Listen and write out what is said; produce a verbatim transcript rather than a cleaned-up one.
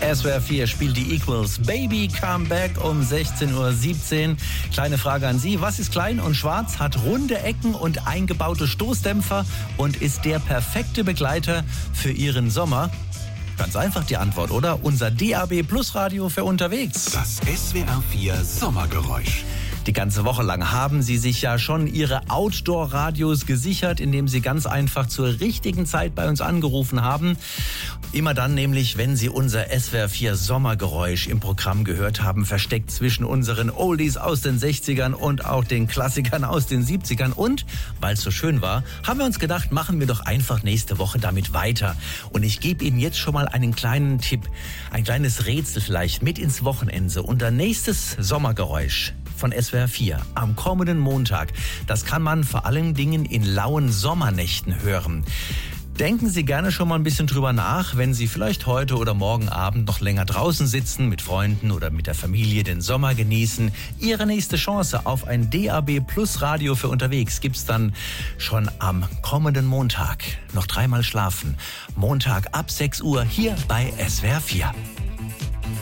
S W R vier spielt die Equals Baby Come Back um sechzehn Uhr siebzehn. Kleine Frage an Sie. Was ist klein und schwarz, hat runde Ecken und eingebaute Stoßdämpfer und ist der perfekte Begleiter für Ihren Sommer? Ganz einfach die Antwort, oder? Unser D A B Plus Radio für unterwegs. Das S W R vier Sommergeräusch. Die ganze Woche lang haben Sie sich ja schon Ihre Outdoor-Radios gesichert, indem Sie ganz einfach zur richtigen Zeit bei uns angerufen haben. Immer dann nämlich, wenn Sie unser S W R vier Sommergeräusch im Programm gehört haben, versteckt zwischen unseren Oldies aus den sechzigern und auch den Klassikern aus den siebzigern. Und, weil es so schön war, haben wir uns gedacht, machen wir doch einfach nächste Woche damit weiter. Und ich gebe Ihnen jetzt schon mal einen kleinen Tipp, ein kleines Rätsel vielleicht mit ins Wochenende. Unser nächstes Sommergeräusch von S W R vier am kommenden Montag. Das kann man vor allen Dingen in lauen Sommernächten hören. Denken Sie gerne schon mal ein bisschen drüber nach, wenn Sie vielleicht heute oder morgen Abend noch länger draußen sitzen, mit Freunden oder mit der Familie den Sommer genießen. Ihre nächste Chance auf ein D A B Plus Radio für unterwegs gibt's dann schon am kommenden Montag. Noch dreimal schlafen. Montag ab sechs Uhr hier bei S W R vier.